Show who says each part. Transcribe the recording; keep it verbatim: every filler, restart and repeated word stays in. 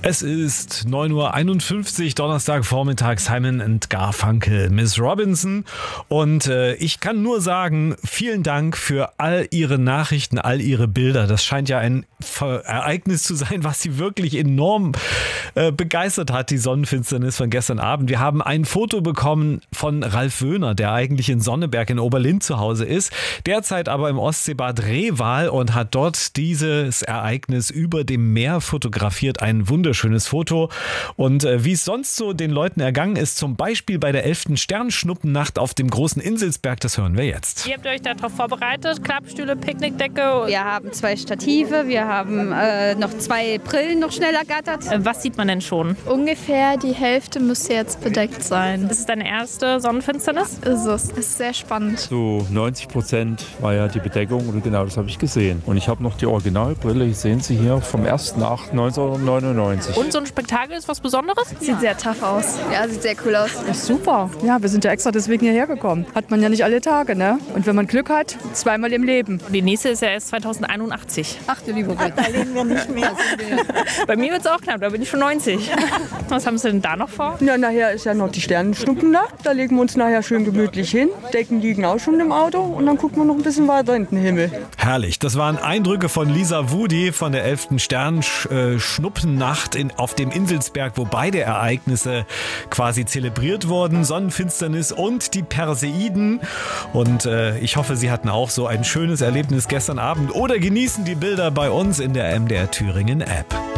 Speaker 1: Es ist neun Uhr einundfünfzig, Donnerstagvormittag, Simon and Garfunkel, Miss Robinson. Und äh, ich kann nur sagen, vielen Dank für all Ihre Nachrichten, all Ihre Bilder. Das scheint ja ein Ver- Ereignis zu sein, was Sie wirklich enorm äh, begeistert hat, die Sonnenfinsternis von gestern Abend. Wir haben ein Foto bekommen von Ralf Wöhner, der eigentlich in Sonneberg in Oberlind zu Hause ist, derzeit aber im Ostseebad Reval und hat dort dieses Ereignis über dem Meer fotografiert. Ein wunderschönes Foto. Und äh, wie es sonst so den Leuten ergangen ist, zum Beispiel bei der elften Sternschnuppennacht auf dem großen Inselsberg, das hören wir jetzt.
Speaker 2: Wie habt ihr euch darauf vorbereitet? Klappstühle, Picknickdecke?
Speaker 3: Wir haben zwei Stative, wir haben äh, noch zwei Brillen noch schnell ergattert.
Speaker 2: Äh, Was sieht man denn schon?
Speaker 4: Ungefähr die Hälfte müsste jetzt bedeckt sein.
Speaker 2: Ist es deine erste Sonnenfinsternis?
Speaker 4: Ist es. Ist sehr spannend.
Speaker 5: So neunzig Prozent war ja die Bedeckung und genau das habe ich gesehen. Und ich habe noch die Originalbrille, ich sehen Sie hier, vom ersten achten neunzehnhundertneunundneunzig.
Speaker 2: Und so ein Spektakel ist was Besonderes?
Speaker 4: Sieht sehr tough aus.
Speaker 3: Ja, sieht sehr cool aus.
Speaker 6: Ist super. Ja, wir sind ja extra deswegen hierher gekommen. Hat man ja nicht alle Tage, ne? Und wenn man Glück hat, zweimal im Leben.
Speaker 2: Die nächste ist ja erst zweitausendeinundachtzig.
Speaker 6: Ach du liebe Gott.
Speaker 3: Da leben wir nicht mehr.
Speaker 2: Bei mir wird es auch knapp, da bin ich schon neunzig. Was haben Sie denn da noch vor?
Speaker 6: Ja, nachher ist ja noch die Sternenschnuppennacht. Da legen wir uns nachher schön gemütlich hin. Decken liegen auch schon im Auto und dann gucken wir noch ein bisschen weiter in den Himmel.
Speaker 1: Herrlich. Das waren Eindrücke von Lisa Wudi von der elften Sternschnuppennacht in, auf dem Inselsberg, wo beide Ereignisse quasi zelebriert wurden. Sonnenfinsternis und die Perseiden. Und äh, ich hoffe, Sie hatten auch so ein schönes Erlebnis gestern Abend oder genießen die Bilder bei uns in der M D R Thüringen App.